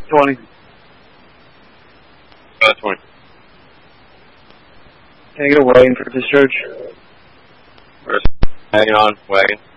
20. 20. Can I get a wagon for discharge? Hanging on, wagon.